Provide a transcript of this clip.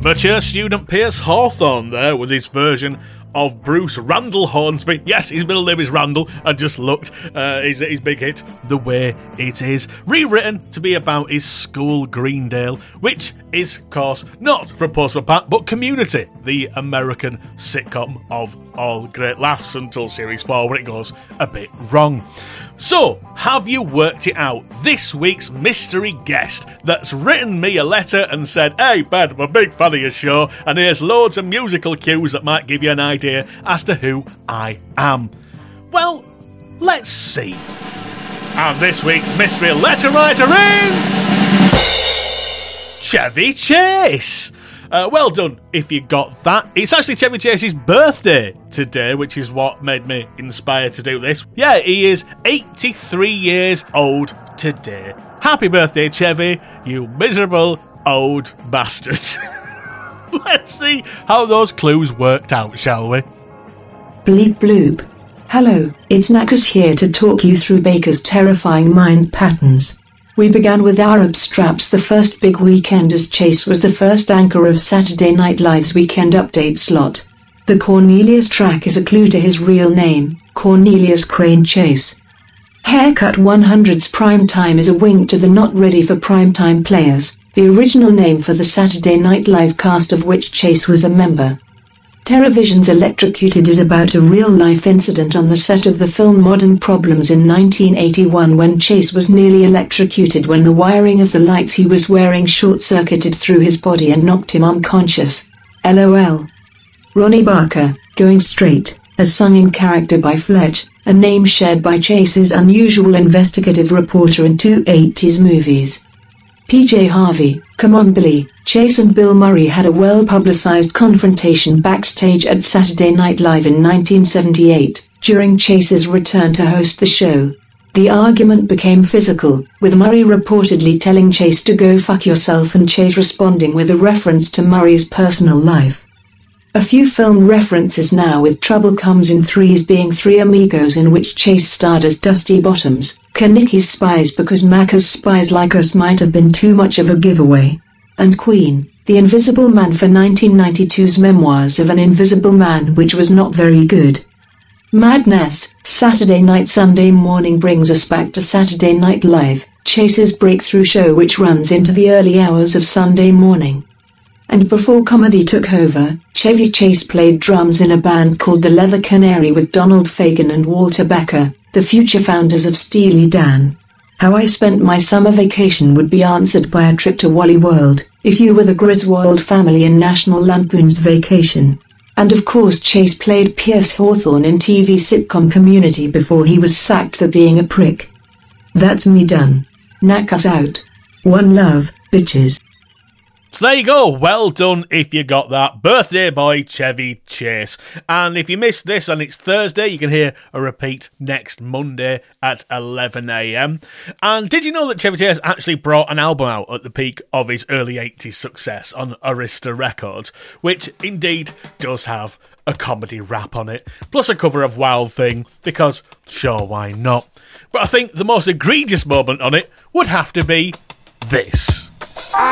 Mature student Pierce Hawthorne there with his version of Bruce Randall Hornsby. Yes, his middle name is Randall. I just looked. His big hit, The Way It Is. Rewritten to be about his school, Greendale, which is, of course, not from Postman Pat, but Community, the American sitcom of all great laughs until Series 4, where it goes a bit wrong. So, have you worked it out? This week's mystery guest that's written me a letter and said, "Hey Ben, I'm a big fan of your show, and here's loads of musical cues that might give you an idea as to who I am." Well, let's see. And this week's mystery letter writer is... Chevy Chase! Well done if you got that. It's actually Chevy Chase's birthday today, which is what made me inspired to do this. Yeah, he is 83 years old today. Happy birthday, Chevy, you miserable old bastard. Let's see how those clues worked out, shall we? Bleep bloop. Hello, it's Knackers here to talk you through Baker's terrifying mind patterns. We began with Arab Straps, the first big weekend, as Chase was the first anchor of Saturday Night Live's Weekend Update slot. The Cornelius track is a clue to his real name, Cornelius Crane Chase. Haircut 100's Primetime is a wink to the not ready for primetime players, the original name for the Saturday Night Live cast of which Chase was a member. TerraVision's Electrocuted is about a real-life incident on the set of the film Modern Problems in 1981 when Chase was nearly electrocuted when the wiring of the lights he was wearing short-circuited through his body and knocked him unconscious. LOL. Ronnie Barker, Going Straight, a sung in character by Fletch, a name shared by Chase's unusual investigative reporter in two 80s movies. PJ Harvey, Come On Billy. Chase and Bill Murray had a well-publicized confrontation backstage at Saturday Night Live in 1978, during Chase's return to host the show. The argument became physical, with Murray reportedly telling Chase to go fuck yourself and Chase responding with a reference to Murray's personal life. A few film references now, with Trouble Comes in Threes being Three Amigos, in which Chase starred as Dusty Bottoms, Kanicki's Spies because Macca's Spies Like Us might have been too much of a giveaway, and Queen, The Invisible Man for 1992's Memoirs of an Invisible Man, which was not very good. Madness, Saturday Night Sunday Morning brings us back to Saturday Night Live, Chase's breakthrough show which runs into the early hours of Sunday morning. And before comedy took over, Chevy Chase played drums in a band called the Leather Canary with Donald Fagen and Walter Becker, the future founders of Steely Dan. How I spent my summer vacation would be answered by a trip to Wally World, if you were the Griswold family in National Lampoon's Vacation. And of course Chase played Pierce Hawthorne in TV sitcom Community before he was sacked for being a prick. That's me done. Knackers out. One love, bitches. So there you go, well done if you got that. Birthday boy Chevy Chase. And if you missed this and it's Thursday, you can hear a repeat next Monday at 11 a.m. And did you know that Chevy Chase actually brought an album out at the peak of his early 80s success on Arista Records, which indeed does have a comedy rap on it, plus a cover of Wild Thing, because sure, why not? But I think the most egregious moment on it would have to be this.